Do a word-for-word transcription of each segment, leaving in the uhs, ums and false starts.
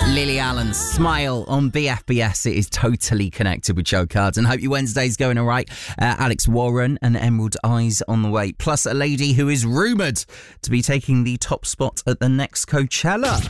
Lily Allen, Smile on B F B S. It is totally connected with Joe Carden. Hope your Wednesday's going all right. Uh, Alex Warren and Emerald Eyes on the way. Plus a lady who is rumoured to be taking the top spot at the next Coachella.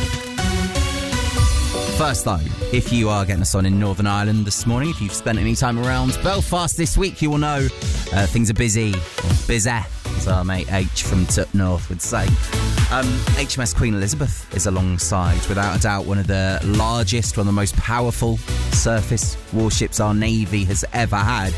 First though, if you are getting us on in Northern Ireland this morning, if you've spent any time around Belfast this week, you will know uh, things are busy, or busy, as our mate H from Tup North would say. Um, H M S Queen Elizabeth is alongside, without a doubt, one of the largest, one of the most powerful surface warships our Navy has ever had.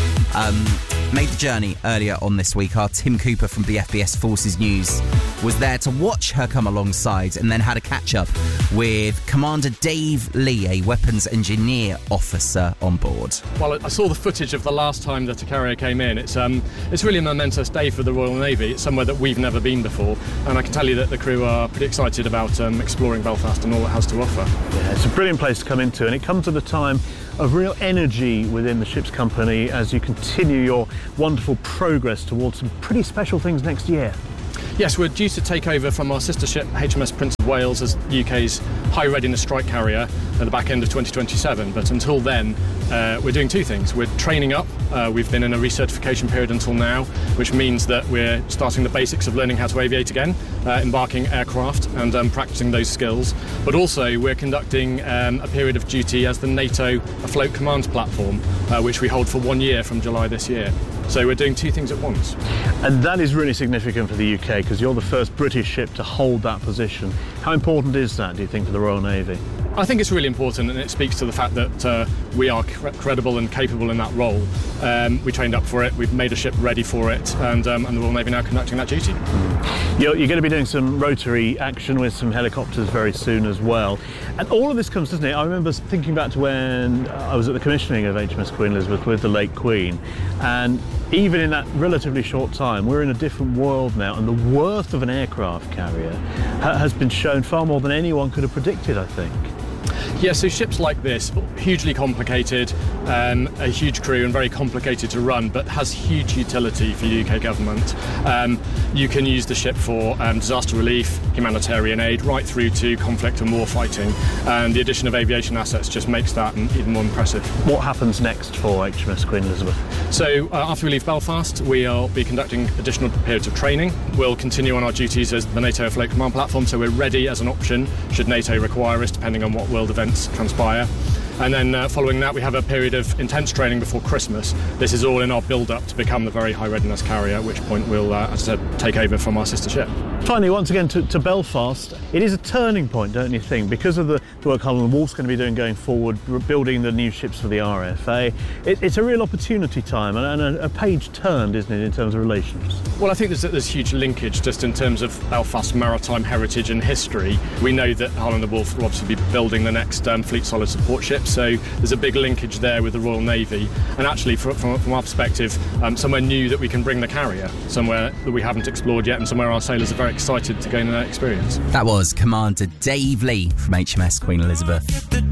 Um, made the journey earlier on this week. Our Tim Cooper from B F B S Forces News was there to watch her come alongside and then had a catch-up with Commander Dave Lee, a weapons engineer officer on board. Well, I saw the footage of the last time that a carrier came in. It's um, it's really a momentous day for the Royal Navy. It's somewhere that we've never been before, and I can tell you that the crew are pretty excited about um, exploring Belfast and all it has to offer. Yeah, it's a brilliant place to come into, and it comes at a time of real energy within the ship's company as you continue your wonderful progress towards some pretty special things next year. Yes, we're due to take over from our sister ship H M S Prince of Wales as U K's high readiness strike carrier at the back end of twenty twenty-seven. But until then, uh, we're doing two things. We're training up. Uh, we've been in a recertification period until now, which means that we're starting the basics of learning how to aviate again, uh, embarking aircraft and um, practicing those skills. But also we're conducting um, a period of duty as the NATO Afloat Command Platform, uh, which we hold for one year from July this year. So we're doing two things at once. And that is really significant for the U K because you're the first British ship to hold that position. How important is that, do you think, for the Royal Navy? I think it's really important, and it speaks to the fact that uh, we are cre- credible and capable in that role. Um, we trained up for it, we've made a ship ready for it, and, um, and the Royal Navy now conducting that duty. Mm. You're, you're going to be doing some rotary action with some helicopters very soon as well. And all of this comes, doesn't it? I remember thinking back to when I was at the commissioning of H M S Queen Elizabeth with the late Queen, and even in that relatively short time, we're in a different world now, and the worth of an aircraft carrier ha- has been shown far more than anyone could have predicted, I think. Yeah, so ships like this, hugely complicated, um, a huge crew and very complicated to run, but has huge utility for the U K government. Um, you can use the ship for um, disaster relief, humanitarian aid, right through to conflict and war fighting. And the addition of aviation assets just makes that even more impressive. What happens next for H M S Queen Elizabeth? So uh, after we leave Belfast, we'll be conducting additional periods of training. We'll continue on our duties as the NATO Afloat Command Platform, so we're ready as an option should NATO require us, depending on what world events transpire. And then uh, following that, we have a period of intense training before Christmas. This is all in our build-up to become the very high readiness carrier, at which point we'll, uh, as I said, take over from our sister ship. Finally, once again, to, to Belfast, it is a turning point, don't you think? Because of the, the work Harland and Wolff's going to be doing going forward, building the new ships for the R F A, it, it's a real opportunity time and, and a, a page turned, isn't it, in terms of relations? Well, I think there's, there's huge linkage just in terms of Belfast's maritime heritage and history. We know that Harland and Wolff will obviously be building the next um, Fleet Solid Support ship, so there's a big linkage there with the Royal Navy. And actually, from, from, from our perspective, um, somewhere new that we can bring the carrier, somewhere that we haven't explored yet, and somewhere our sailors are very excited to gain that experience. That was Commander Dave Lee from H M S Queen Elizabeth.